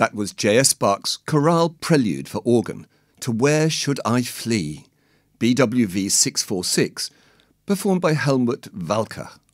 That was J.S. Bach's chorale prelude for organ to Where Should I Flee, BWV 646, performed by Helmut Walker.